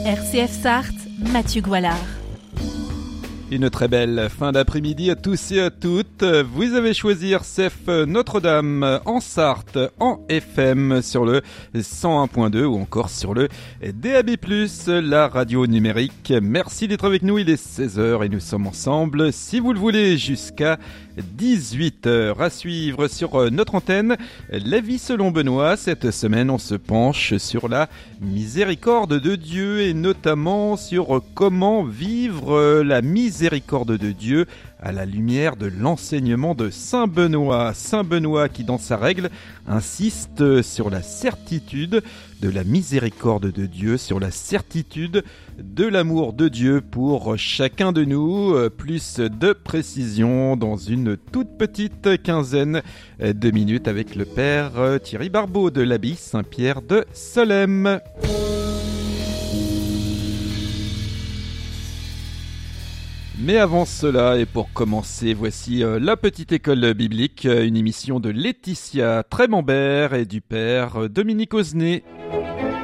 RCF Sarthe, Mathieu Goualard. Une très belle fin d'après-midi à tous et à toutes. Vous avez choisi RCF Notre-Dame en Sarthe, en FM sur le 101.2 ou encore sur le DAB+, la radio numérique. Merci d'être avec nous, il est 16h et nous sommes ensemble, si vous le voulez, jusqu'à 18h. À suivre sur notre antenne, La vie selon Benoît. Cette semaine, on se penche sur la miséricorde de Dieu et notamment sur comment vivre la miséricorde de Dieu à la lumière de l'enseignement de Saint Benoît. Saint Benoît qui, dans sa règle, insiste sur la certitude de la miséricorde de Dieu, sur la certitude de l'amour de Dieu pour chacun de nous. Plus de précision dans une toute petite quinzaine de minutes avec le Père Thierry Barbeau de l'Abbaye Saint-Pierre de Solesmes. Mais avant cela, et pour commencer, voici la petite école biblique, une émission de Laetitia Tremembert et du père Dominique Oznet.